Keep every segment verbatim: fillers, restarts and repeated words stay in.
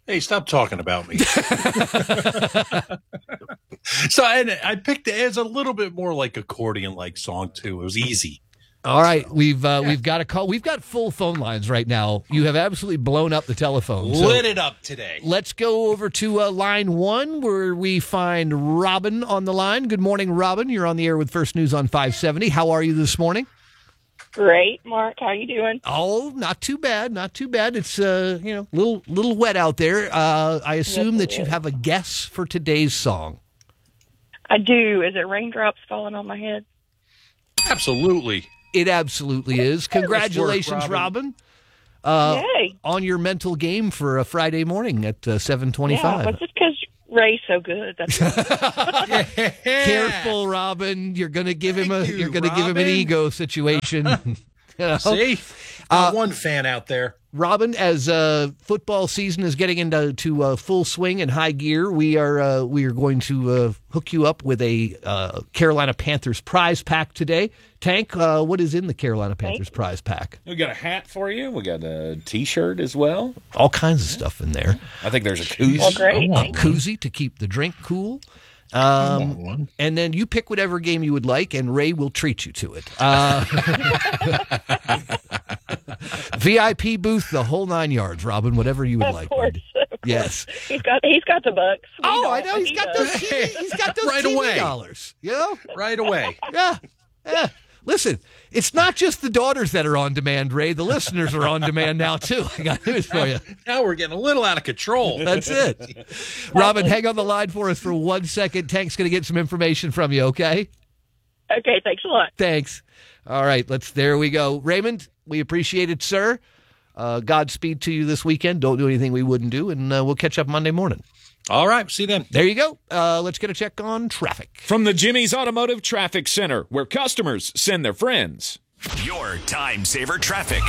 Hey, stop talking about me. So I, I picked it as a little bit more like accordion-like song, too. It was easy. All right, so, we've uh, yeah. we've got a call. We've got full phone lines right now. You have absolutely blown up the telephone. So lit it up today. Let's go over to uh, line one, where we find Robin on the line. Good morning, Robin. You're on the air with First News on five seventy. How are you this morning? Great, Mark. How are you doing? Oh, not too bad, not too bad. It's uh, you know, little little wet out there. Uh, I assume yes, that you have a guess for today's song. I do. Is it Raindrops Falling on My Head? Absolutely. It absolutely is. Congratulations, work, Robin. Robin. Uh, Yay. On your mental game for a Friday morning at uh, seven twenty-five. Yeah, but just because Ray's so good. That's yeah. Careful, Robin. You're going to give him a. You, you're going to give him an ego situation. You know? See, uh, one fan out there. Robin, as uh, football season is getting into to, uh, full swing and high gear, we are uh, we are going to uh, hook you up with a uh, Carolina Panthers prize pack today. Tank, uh, what is in the Carolina Panthers prize pack? We got a hat for you. We got a T-shirt as well. All kinds of stuff in there. I think there's a koozie. Well, great. A koozie to keep the drink cool. Um, and then you pick whatever game you would like, and Ray will treat you to it. Uh, V I P booth, the whole nine yards, Robin, whatever you would of like. Course, of yes. Course. He's got he's got the bucks. We oh, know I know. He's he got, those T V, he's got those right T V away. dollars. You know? Right away. Yeah. Yeah. Listen, it's not just the daughters that are on demand, Ray. The listeners are on demand now, too. I got news for you. Now we're getting a little out of control. That's it. Robin, hang on the line for us for one second. Tank's going to get some information from you, okay? Okay, thanks a lot. Thanks. All right, let's. There we go. Raymond, we appreciate it, sir. Uh, Godspeed to you this weekend. Don't do anything we wouldn't do, and uh, we'll catch up Monday morning. All right, see you then. There you go. Uh, let's get a check on traffic. From the Jimmy's Automotive Traffic Center, where customers send their friends. Your time saver traffic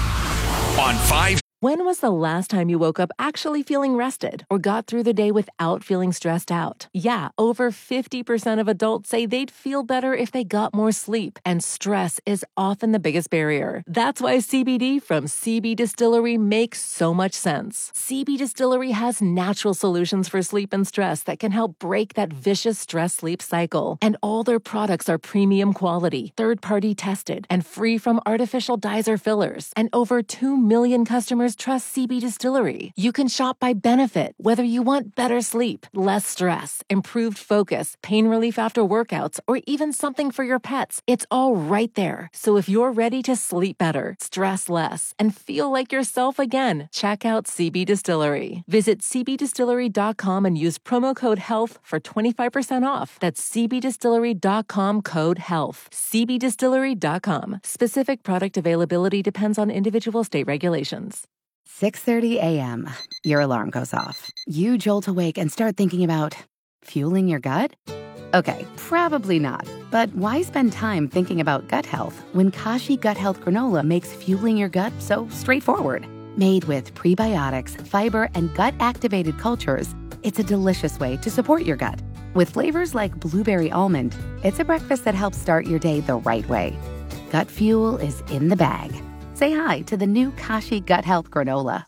on five. When was the last time you woke up actually feeling rested or got through the day without feeling stressed out? Yeah, over fifty percent of adults say they'd feel better if they got more sleep, and stress is often the biggest barrier. That's why C B D from C B Distillery makes so much sense. C B Distillery has natural solutions for sleep and stress that can help break that vicious stress-sleep cycle. And all their products are premium quality, third-party tested, and free from artificial dyes or fillers. And over two million customers trust C B Distillery. You can shop by benefit, whether you want better sleep, less stress, improved focus, pain relief after workouts, or even something for your pets. It's all right there. So if you're ready to sleep better, stress less, and feel like yourself again, check out C B Distillery. Visit c b distillery dot com and use promo code HEALTH for twenty-five percent off. That's c b distillery dot com code HEALTH. c b distillery dot com. Specific product availability depends on individual state regulations. six thirty a.m. Your alarm goes off. You jolt awake and start thinking about fueling your gut? Okay, probably not. But why spend time thinking about gut health when Kashi Gut Health Granola makes fueling your gut so straightforward? Made with prebiotics, fiber, and gut-activated cultures, it's a delicious way to support your gut. With flavors like blueberry almond, it's a breakfast that helps start your day the right way. Gut fuel is in the bag. Say hi to the new Kashi Gut Health Granola.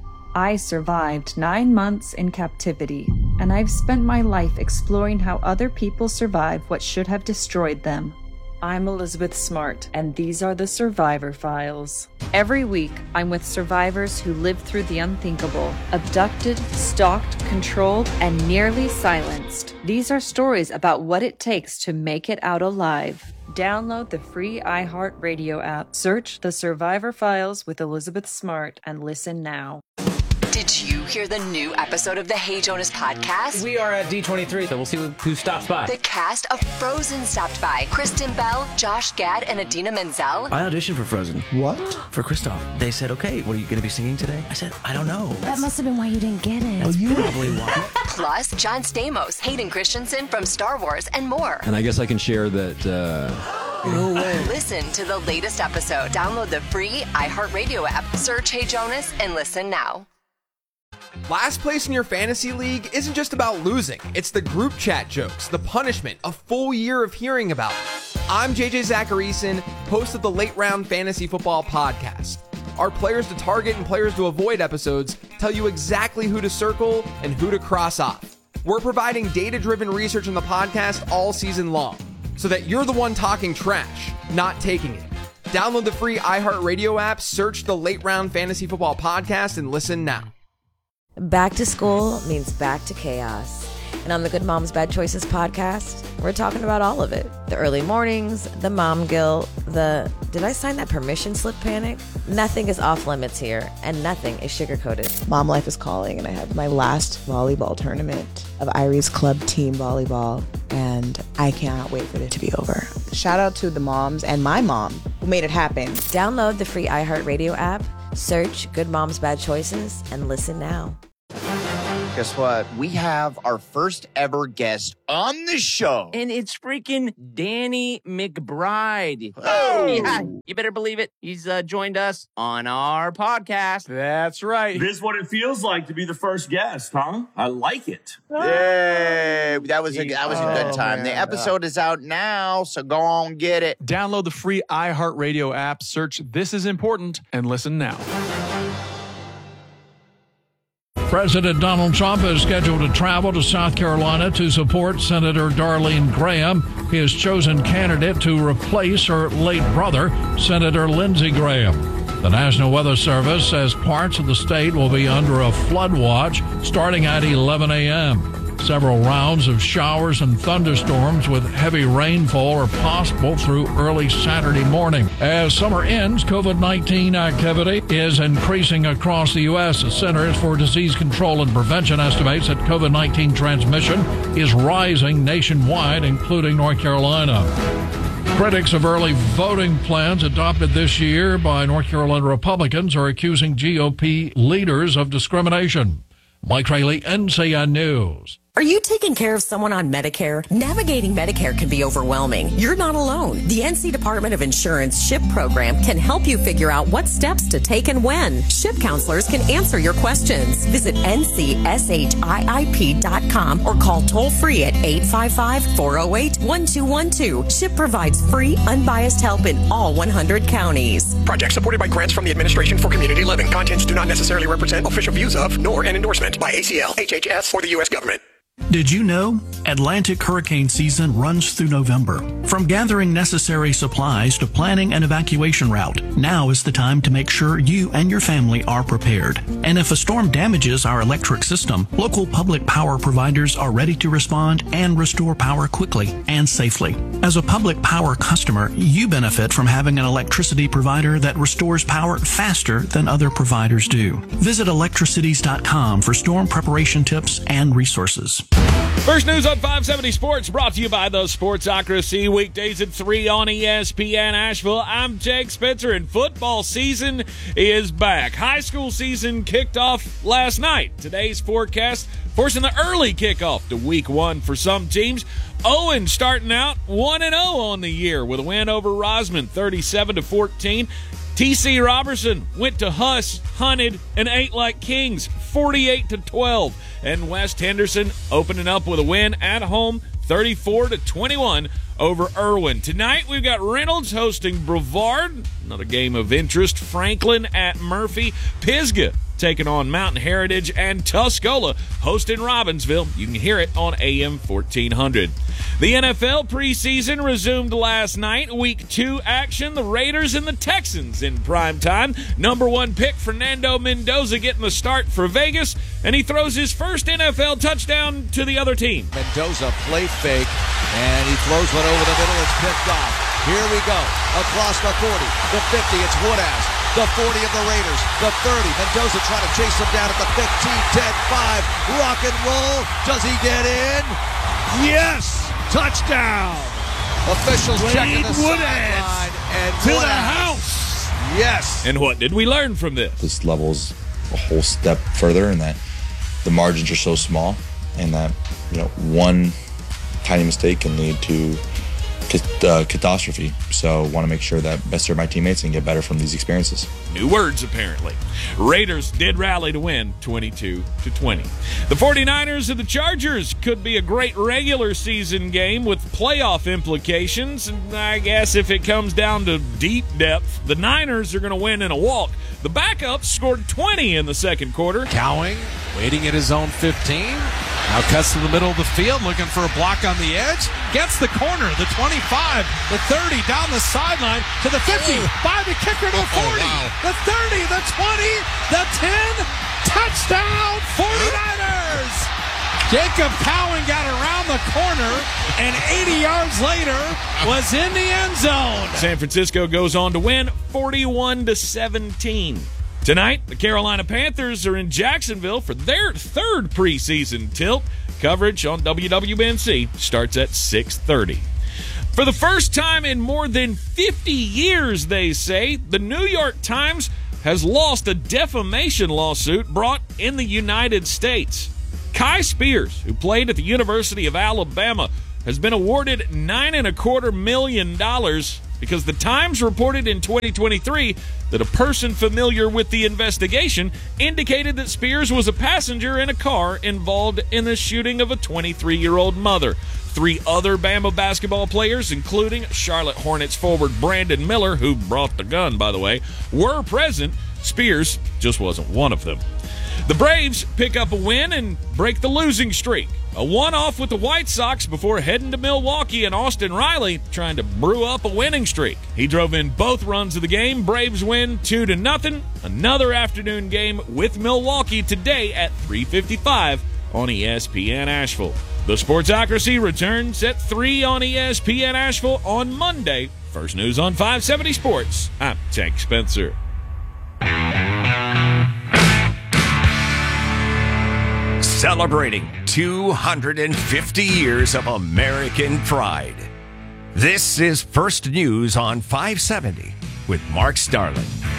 I survived nine months in captivity, and I've spent my life exploring how other people survive what should have destroyed them. I'm Elizabeth Smart, and these are the Survivor Files. Every week, I'm with survivors who lived through the unthinkable, abducted, stalked, controlled, and nearly silenced. These are stories about what it takes to make it out alive. Download the free iHeartRadio app, search The Survivor Files with Elizabeth Smart, and listen now. Did you hear the new episode of the Hey Jonas podcast? We are at D twenty-three, so we'll see who stops by. The cast of Frozen stopped by. Kristen Bell, Josh Gad, and Adina Menzel. I auditioned for Frozen. What? For Kristoff. They said, okay, what are you going to be singing today? I said, I don't know. That must have been why you didn't get it. That's oh, probably why. Plus, John Stamos, Hayden Christensen from Star Wars, and more. And I guess I can share that... Uh... No way. Listen to the latest episode. Download the free iHeartRadio app. Search Hey Jonas and listen now. Last place in your fantasy league isn't just about losing. It's the group chat jokes, the punishment, a full year of hearing about it. I'm J J Zacharyson, host of the Late Round Fantasy Football Podcast. Our players to target and players to avoid episodes tell you exactly who to circle and who to cross off. We're providing data-driven research in the podcast all season long, so that you're the one talking trash, not taking it. Download the free iHeartRadio app, search the Late Round Fantasy Football Podcast, and listen now. Back to school means back to chaos. And on the Good Moms Bad Choices podcast, we're talking about all of it. The early mornings, the mom guilt, the did I sign that permission slip panic? Nothing is off limits here, and nothing is sugar-coated. Mom life is calling, and I have my last volleyball tournament of Irie's Club Team Volleyball, and I cannot wait for it to be over. Shout out to the moms and my mom who made it happen. Download the free iHeartRadio app, search Good Moms Bad Choices, and listen now. Guess what? We have our first ever guest on the show. And it's freaking Danny McBride. Oh! Yeah, you better believe it. He's uh, joined us on our podcast. That's right. This is what it feels like to be the first guest, huh? I like it. Yay! That was a, that was a good time. Oh, the episode is out now, so go on, get it. Download the free iHeartRadio app, search This Is Important, and listen now. President Donald Trump is scheduled to travel to South Carolina to support Senator Darlene Graham, his chosen candidate to replace her late brother, Senator Lindsey Graham. The National Weather Service says parts of the state will be under a flood watch starting at eleven a.m. Several rounds of showers and thunderstorms with heavy rainfall are possible through early Saturday morning. As summer ends, COVID nineteen activity is increasing across the U S. The Centers for Disease Control and Prevention estimates that COVID nineteen transmission is rising nationwide, including North Carolina. Critics of early voting plans adopted this year by North Carolina Republicans are accusing G O P leaders of discrimination. Mike Rayleigh, N C N News. Are you taking care of someone on Medicare? Navigating Medicare can be overwhelming. You're not alone. The N C Department of Insurance SHIP program can help you figure out what steps to take and when. SHIP counselors can answer your questions. Visit N C S H I I P dot com or call toll free at eight five five, four oh eight, one two one two. SHIP provides free, unbiased help in all one hundred counties. Project supported by grants from the Administration for Community Living. Contents do not necessarily represent official views of, nor an endorsement by A C L, H H S, or the U S government. Did you know Atlantic hurricane season runs through November? From gathering necessary supplies to planning an evacuation route, now is the time to make sure you and your family are prepared. And if a storm damages our electric system, local public power providers are ready to respond and restore power quickly and safely. As a public power customer, you benefit from having an electricity provider that restores power faster than other providers do. Visit electricities dot com for storm preparation tips and resources. First news on five seventy Sports, brought to you by the Sportsocracy, weekdays at three on E S P N Asheville. I'm Jake Spencer, and football season is back. High school season kicked off last night. Today's forecast forcing the early kickoff to week one for some teams. Owen starting out one and oh on the year with a win over Rosman, thirty-seven to fourteen. T C Robertson went to Huss, hunted, and ate like kings, forty-eight to twelve. And West Henderson opening up with a win at home, thirty-four to twenty-one over Irwin. Tonight we've got Reynolds hosting Brevard, another game of interest. Franklin at Murphy. Pisgah taking on Mountain Heritage, and Tuscola hosting Robbinsville. You can hear it on A M fourteen hundred. The N F L preseason resumed last night. Week two action, the Raiders and the Texans in prime time. Number one pick Fernando Mendoza getting the start for Vegas, and he throws his first N F L touchdown to the other team. Mendoza play fake, and he throws one over the middle. It's picked off. Here we go. Across the forty, the fifty, it's Woodhouse. The forty of the Raiders, the thirty. Mendoza trying to chase him down at the fifteen, ten, five. Rock and roll. Does he get in? Yes! Touchdown! Officials Wade checking the Woodhouse sideline. And to the Woodhouse. house. Yes. And what did we learn from this? This level's a whole step further in that the margins are so small, and that, you know, one tiny mistake can lead to uh, catastrophe. So want to make sure that best serve my teammates and get better from these experiences. New words, apparently. Raiders did rally to win twenty-two to twenty. The 49ers and the Chargers could be a great regular season game with playoff implications. And I guess if it comes down to deep depth, the Niners are going to win in a walk. The backups scored twenty in the second quarter. Cowing, waiting at his own fifteen. Now cuts to the middle of the field, looking for a block on the edge. Gets the corner, the twenty-five, the thirty, down the sideline to the fifty, by the kicker to the forty, oh, wow. the thirty, the twenty, the ten. Touchdown, 49ers! Jacob Cowing got around the corner, and eighty yards later was in the end zone. San Francisco goes on to win forty-one to seventeen. Tonight, the Carolina Panthers are in Jacksonville for their third preseason tilt. Coverage on W W N C starts at six thirty. For the first time in more than fifty years, they say, the New York Times has lost a defamation lawsuit brought in the United States. Kai Spears, who played at the University of Alabama, has been awarded nine and a quarter million dollars because the Times reported in twenty twenty-three that a person familiar with the investigation indicated that Spears was a passenger in a car involved in the shooting of a twenty-three-year-old mother. Three other Bama basketball players, including Charlotte Hornets forward Brandon Miller, who brought the gun, by the way, were present. Spears just wasn't one of them. The Braves pick up a win and break the losing streak. A one-off with the White Sox before heading to Milwaukee, and Austin Riley trying to brew up a winning streak. He drove in both runs of the game. Braves win two to nothing. Another afternoon game with Milwaukee today at three fifty-five on E S P N Asheville. The Sportsocracy returns at three on E S P N Asheville on Monday. First news on five seventy Sports. I'm Jake Spencer. Celebrating two hundred fifty years of American pride. This is First News on five seventy with Mark Starling.